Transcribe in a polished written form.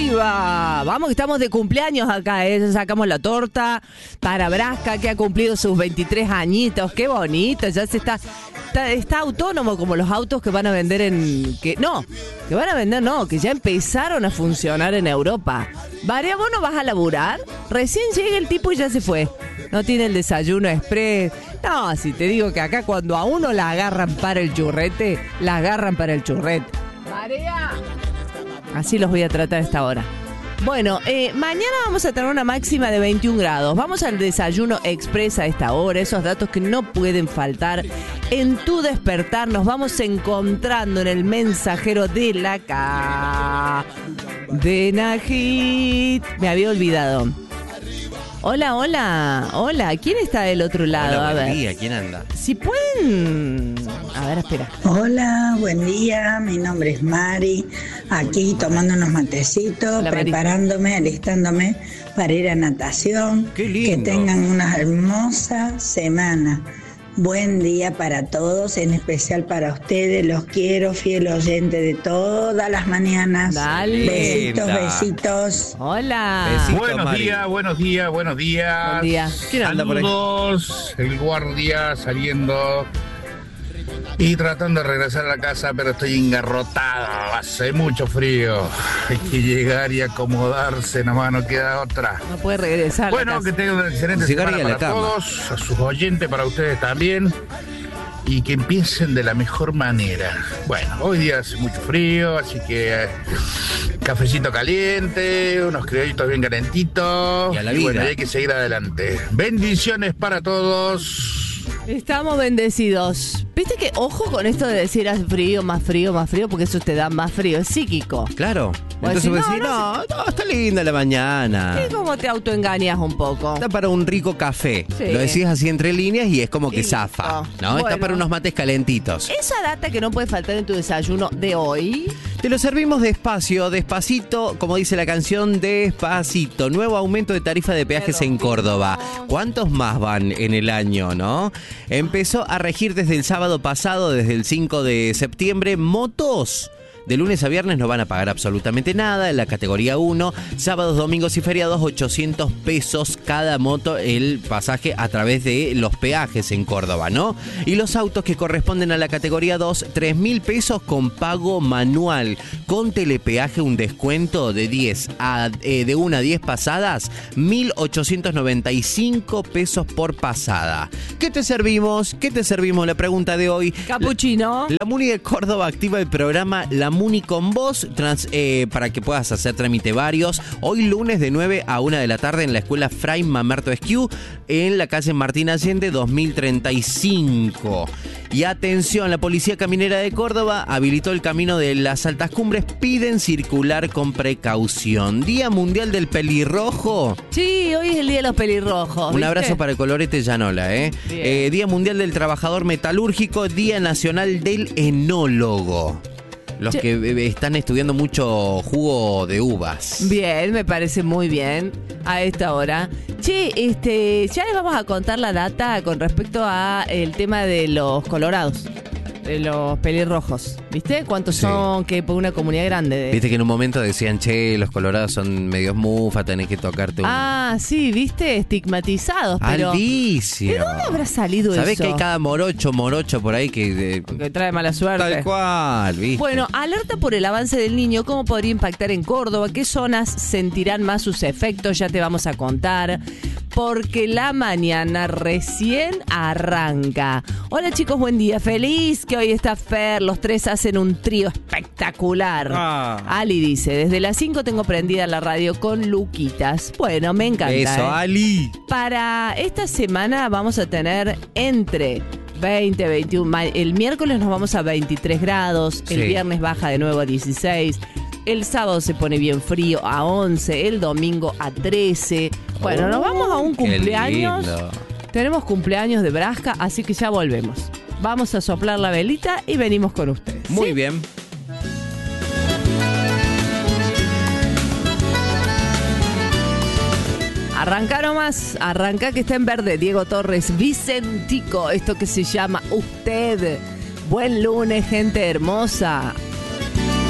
arriba! Vamos que estamos de cumpleaños acá, sacamos la torta para Brasca, que ha cumplido sus 23 añitos. ¡Qué bonito! Ya está autónomo, como los autos que van a vender que ya empezaron a funcionar en Europa. María, ¿vos no vas a laburar? Recién llega el tipo y ya se fue. No tiene el desayuno express. No, si te digo que acá cuando a uno la agarran para el churrete, la agarran para el churrete. María. Así los voy a tratar a esta hora. Bueno, mañana vamos a tener una máxima de 21 grados. Vamos al desayuno express a esta hora. Esos datos que no pueden faltar en tu despertar. Nos vamos encontrando en el mensajero de la cadena Hit. Me había olvidado. Hola. ¿Quién está del otro lado? Hola, a ver. Buen día, ¿quién anda? Si pueden... A ver, espera. Hola, buen día. Mi nombre es Mari. Aquí tomando unos matecitos, Hola, Mari. preparándome, alistándome para ir a natación. ¡Qué lindo! Que tengan una hermosa semana. Buen día para todos, en especial para ustedes. Los quiero, fiel oyente de todas las mañanas. Dale. Besitos. Hola. Besito. Buenos Mari. días. Buen día. ¿Quién anda por ahí? Saludos, el guardia saliendo y tratando de regresar a la casa, pero estoy engarrotado, hace mucho frío. Hay que llegar y acomodarse, nomás no queda otra. No puede regresar. a Bueno, casa. que tengan una excelente Llegar semana y a la para cama. todos, a sus oyentes, para ustedes también. Y que empiecen de la mejor manera. Bueno, hoy día hace mucho frío, así que cafecito caliente, unos criollitos bien calentitos. Y a la bueno, vida. hay que seguir adelante. Bendiciones para todos. Estamos bendecidos. Viste que ojo con esto de decir hace frío, más frío, porque eso te da más frío. Es psíquico. Claro. Vos Entonces decís, vos decís, no, está linda la mañana. ¿Y cómo te autoengañas un poco? Está para un rico café. Sí. Lo decís así entre líneas y es como que Y zafa, listo. ¿no? Está Bueno. para unos mates calentitos. Esa data que no puede faltar en tu desayuno de hoy. Te lo servimos despacito, como dice la canción, despacito. Nuevo aumento de tarifa de peajes en Córdoba. ¿Cuántos más van en el año, no? Empezó a regir desde el sábado pasado, desde el 5 de septiembre, motos. De lunes a viernes no van a pagar absolutamente nada en la categoría 1. Sábados, domingos y feriados, 800 pesos cada moto el pasaje a través de los peajes en Córdoba, ¿no? Y los autos que corresponden a la categoría 2, 3.000 pesos con pago manual. Con telepeaje un descuento de 1 a 10 pasadas, 1.895 pesos por pasada. ¿Qué te servimos? La pregunta de hoy. Capuchino. La Muni de Córdoba activa el programa La Muni con Vos para que puedas hacer trámite varios. Hoy lunes de 9 a 1 de la tarde en la escuela Fray Mamerto Esquiú en la calle Martín Allende 2035. Y atención, la Policía Caminera de Córdoba habilitó el camino de las Altas Cumbres. Piden circular con precaución. Día Mundial del Pelirrojo. Sí, hoy es el día de los pelirrojos. Un ¿viste? abrazo para el Colorete Llanola, ¿eh? Día Mundial del Trabajador Metalúrgico, Día Nacional del Enólogo. Los que están estudiando mucho jugo de uvas. Bien, me parece muy bien a esta hora. Che, ya les vamos a contar la data con respecto a el tema de los colorados, de los pelirrojos. ¿Viste? ¿Cuántos Sí. son? Que por una comunidad grande. Viste que en un momento decían, che, los colorados son medios mufa, tenés que tocarte un... Ah, sí, ¿viste? Estigmatizados, pero... Altísimo. ¿De dónde habrá salido ¿Sabés eso? que hay cada morocho por ahí que... Que trae mala suerte. tal cual, ¿viste? Bueno, alerta por el avance del niño, cómo podría impactar en Córdoba, qué zonas sentirán más sus efectos, ya te vamos a contar, porque la mañana recién arranca. Hola chicos, buen día, feliz que hoy está Fer, los tres hacen un trío espectacular. Ali dice, desde las 5 tengo prendida la radio con Luquitas. Bueno, me encanta. Eso, Ali. Para esta semana vamos a tener entre 20, 21, el miércoles nos vamos a 23 grados, el Sí. viernes baja de nuevo a 16, el sábado se pone bien frío a 11, el domingo a 13. Bueno, nos vamos a un Qué cumpleaños. lindo. Tenemos cumpleaños de Brasca, así que ya volvemos. Vamos a soplar la velita y venimos con ustedes. Muy ¿sí? bien. Arranca nomás, arranca que está en verde. Diego Torres, Vicentico, esto que se llama Usted. Buen lunes, gente hermosa.